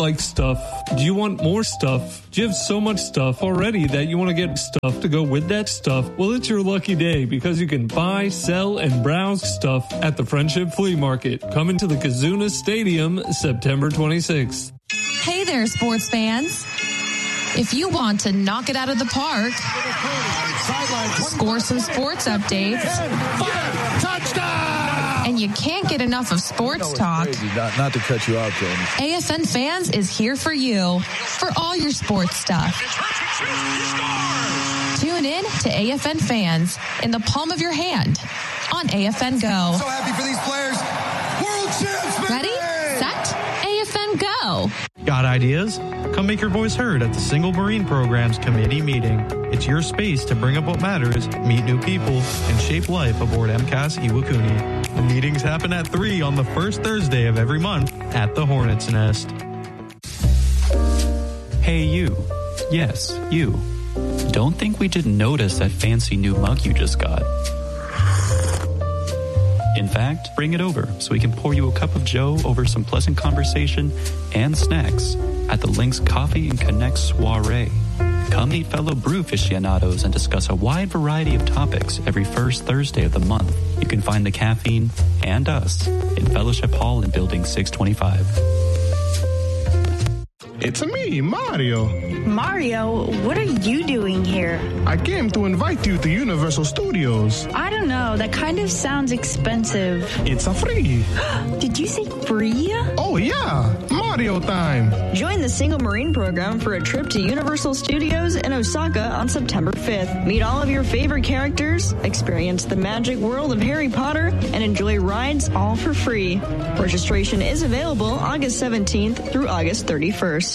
like stuff? Do you want more stuff? Do you have so much stuff already that you want to get stuff to go with that stuff? Well, it's your lucky day because you can buy, sell, and browse stuff at the Friendship Flea Market. Coming to the Kazuna Stadium September 26th. Hey there, sports fans. If you want to knock it out of the park, score some sports updates, and you can't get enough of sports talk, not to cut you off, Tony. AFN Fans is here for you for all your sports stuff. Tune in to AFN Fans in the palm of your hand on AFN Go. So happy for these players. World champs, Ready, set, AFN Go. Got ideas? Come make your voice heard at the Single Marine Programs Committee meeting. It's your space to bring up what matters, meet new people, and shape life aboard MCAS Iwakuni. The meetings happen at 3 on the first Thursday of every month at the Hornet's Nest. Hey, you. Yes, you. Don't think we didn't notice that fancy new mug you just got. In fact, bring it over so we can pour you a cup of joe over some pleasant conversation and snacks at the Lynx Coffee and Connect Soiree. Come meet fellow brew aficionados and discuss a wide variety of topics every first Thursday of the month. You can find the caffeine and us in Fellowship Hall in Building 625. It's me, Mario. Mario, what are you doing here? I came to invite you to Universal Studios. I don't know. That kind of sounds expensive. It's a free. Did you say free? Oh, yeah. Mario time. Join the Single Marine Program for a trip to Universal Studios in Osaka on September 5th. Meet all of your favorite characters, experience the magic world of Harry Potter, and enjoy rides all for free. Registration is available August 17th through August 31st.